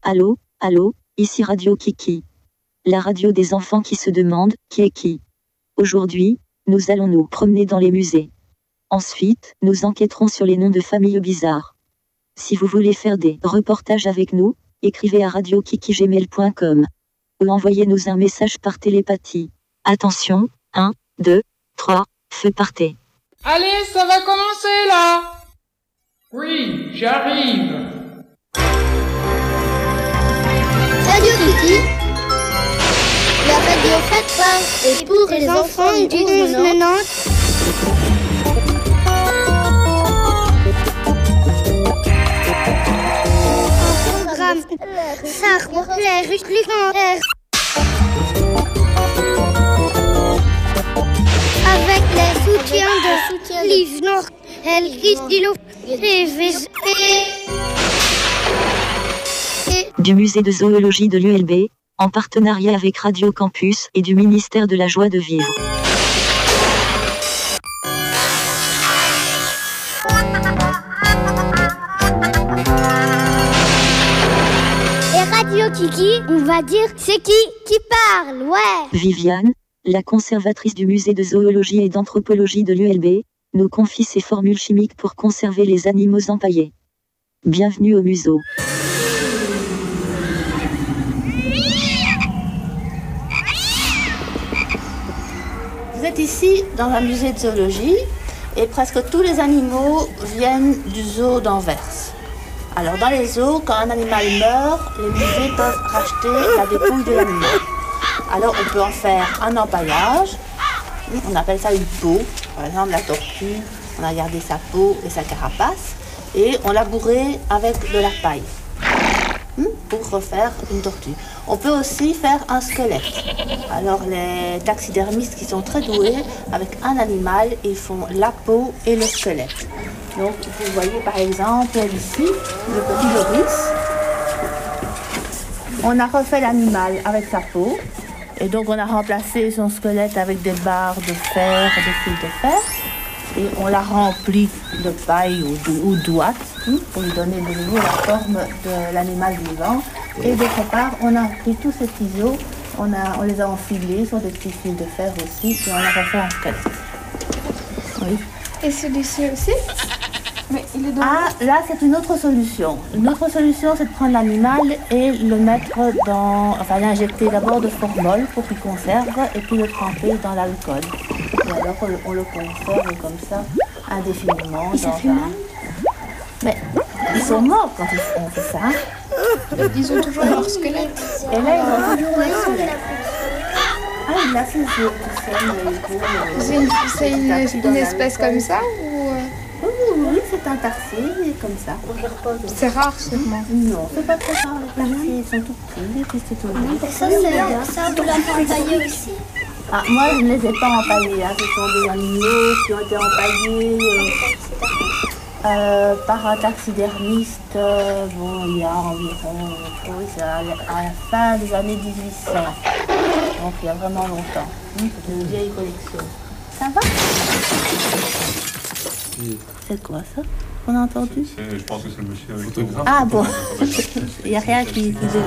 Allô, allô, ici Radio Kiki. La radio des enfants qui se demandent qui est qui. Aujourd'hui, nous allons nous promener dans les musées. Ensuite, nous enquêterons sur les noms de familles bizarres. Si vous voulez faire des reportages avec nous, écrivez à radiokiki@gmail.com ou envoyez-nous un message par télépathie. Attention, 1, 2, 3, feu partez. Allez, ça va commencer là! Oui, j'arrive! Radio Kiki, la radio faite par et pour les enfants du 11-90. Un programme sarcolaire, légendaire. Avec les soutiens de Liv Nord, Elgis Dilo et du musée de zoologie de l'ULB, en partenariat avec Radio Campus et du ministère de la Joie de Vivre. Et Radio Kiki, on va dire c'est qui parle, ouais. Viviane, la conservatrice du musée de zoologie et d'anthropologie de l'ULB, nous confie ses formules chimiques pour conserver les animaux empaillés. Bienvenue au museau. Vous êtes ici dans un musée de zoologie et presque tous les animaux viennent du zoo d'Anvers. Alors dans les zoos, quand un animal meurt, les musées peuvent racheter la dépouille de l'animal. Alors on peut en faire un empaillage, on appelle ça une peau. Par exemple la tortue, on a gardé sa peau et sa carapace et on l'a bourré avec de la paille pour refaire une tortue. On peut aussi faire un squelette. Alors les taxidermistes qui sont très doués, avec un animal, ils font la peau et le squelette. Donc vous voyez par exemple ici le petit loris. On a refait l'animal avec sa peau et donc on a remplacé son squelette avec des barres de fer, des fils de fer. Et on l'a rempli de paille ou d'ouate pour lui donner de nouveau la forme de l'animal vivant. Et d'autre part, on a pris tous ces ciseaux, on les a enfilés sur des petits fils de fer aussi, et on a refait un squelette. Oui. Et celui-ci aussi? Mais il est dans là c'est une autre solution. Une autre solution, c'est de prendre l'animal et le mettre l'injecter d'abord de formol pour qu'il conserve, et puis le tremper dans l'alcool. Et alors on le conserve comme ça, indéfiniment. Et ça fait mal? Mais ils sont morts quand on fait ça. Ils ont toujours leur squelette. Et là, ils ont toujours leur squelette. Ah, il a ses yeux, C'est une espèce comme ça ou... Oui, c'est un tarsier, comme ça. C'est rare seulement. Non, c'est pas très rare, les tarsiers, ils sont tout petits, et puis c'est tout le Ça, vous l'avez empaillé aussi. Ah, moi, je ne les ai pas empaillés. Ce sont des animaux qui ont été empaillés par un taxidermiste. Il y a environ, c'est à la fin des années 1800. Donc, il y a vraiment longtemps. C'est une vieille collection. Ça va? C'est quoi ça? On a entendu? Je pense que c'est le monsieur avec le Ah bon, il n'y a rien qui dépasse.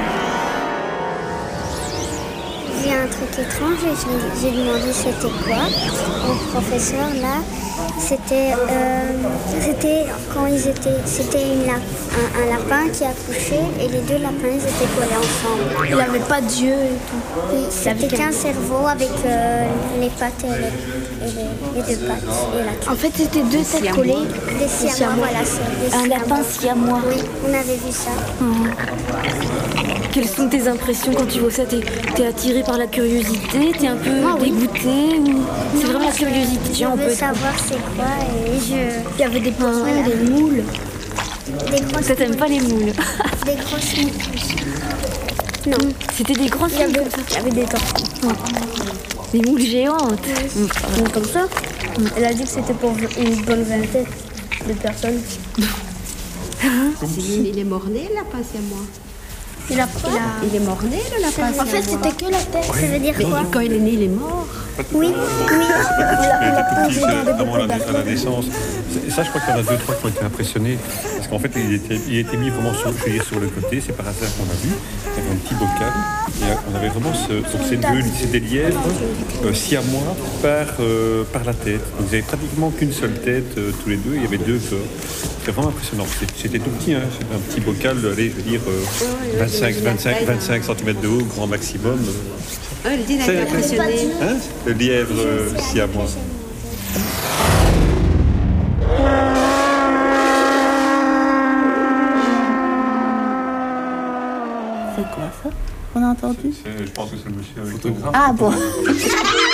J'ai un truc étrange et j'ai demandé c'était quoi. Mon professeur là, c'était quand c'était un lapin qui a accouché et les deux lapins ils étaient collés ensemble. Il n'avait pas d'yeux et tout. C'était qu'un cerveau avec les pattes et les deux pattes et la queue. En fait, c'était deux têtes collées. Des siamois, voilà, c'est des Un lapin siamois. Oui, on avait vu ça. Quelles sont tes impressions quand tu vois ça? T'es attiré par la curiosité? T'es un peu dégoûté ou... C'est vraiment la curiosité. Je veux savoir c'est quoi et Il y avait des poissons, des moules. Des grosses Ça t'aime pas les moules? Des grosses moules. Non. C'était des grosses moules comme ça? Il y avait des tortues. Des moules géantes. Comme ça. Elle a dit que c'était pour une bonne vingtaine de personnes. Il est mort-né, le lapin siamois. Il est mort-né, le lapin siamois. En fait, c'était que la tête. Ça veut dire quoi? Quand il est né, il est mort. Oui, oui. Quand il était tout petit, avant la naissance, Et ça, je crois qu'il y en a 2-3 qui ont été impressionnés. Parce qu'en fait, il était mis vraiment sur le côté. C'est par hasard qu'on a vu. Il y avait un petit bocal. Et on avait vraiment c'est des lièvres siamois par la tête. Donc, ils n'avaient pratiquement qu'une seule tête tous les deux. Il y avait 2 corps. C'était vraiment impressionnant. C'était tout petit. Hein. C'était un petit bocal, allez, je veux dire, 25 cm de haut, grand maximum. Le dîner a été impressionné. Hein, le lièvre siamois. C'est quoi ça? On a entendu? Je pense que c'est le monsieur avec le Ah bon.